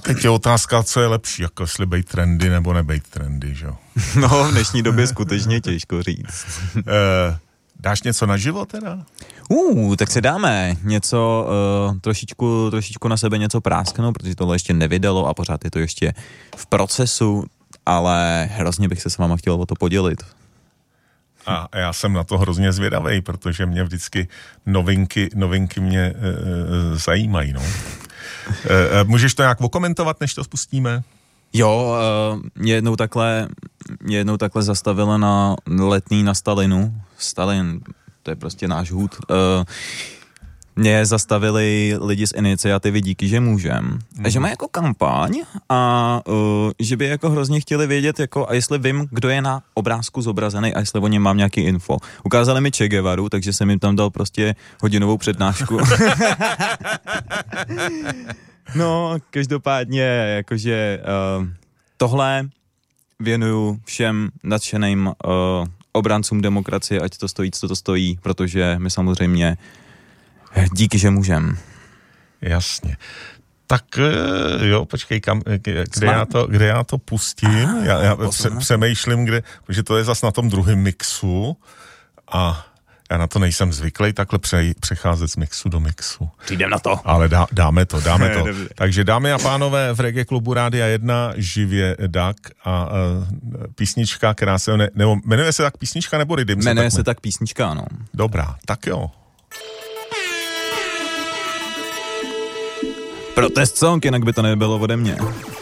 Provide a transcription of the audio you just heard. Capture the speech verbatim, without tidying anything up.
teď je otázka, co je lepší, jako jestli bejt trendy nebo nebejt trendy, že jo? No, v dnešní době skutečně těžko říct. e, dáš něco naživo teda? Uh, tak si dáme něco, uh, trošičku, trošičku na sebe něco prásknout, protože tohle ještě nevydalo a pořád je to ještě v procesu, ale hrozně bych se s váma chtěl o to podělit. A já jsem na to hrozně zvědavej, protože mě vždycky novinky, novinky mě e, zajímají, no. E, můžeš to nějak okomentovat, než to spustíme? Jo, uh, mě jednou takhle, mě jednou takhle zastavila na letný na Stalinu. Stalin, to je prostě náš hůd. Uh, mě zastavili lidi z iniciativy Díky, že můžem. Mm. Že má jako kampaň a uh, že by jako hrozně chtěli vědět, jako, a jestli vím, kdo je na obrázku zobrazený a jestli o něm mám nějaký info. Ukázali mi Che Guevaru, takže jsem jim tam dal prostě hodinovou přednášku. No, každopádně, jakože uh, tohle věnuju všem nadšeným uh, obráncům demokracie, ať to stojí, co to stojí, protože my samozřejmě díky, že můžem. Jasně. Tak jo, počkej, kam, kde, já to, kde já to pustím? Ah, já já pře, přemýšlím, kde, protože to je zas na tom druhém mixu a já na to nejsem zvyklý takhle pře, přecházet z mixu do mixu. Přijdem na to. Ale dá, dáme to, dáme to. Takže dámy a pánové, v Reggae klubu Rádia jedna živě Dak a uh, písnička, která se, ne, nebo jmenuje se tak písnička nebo Rhythm? Jmenuje se tak písnička, ano. Dobrá, tak jo. Protest song, jinak by to nebylo ode mě.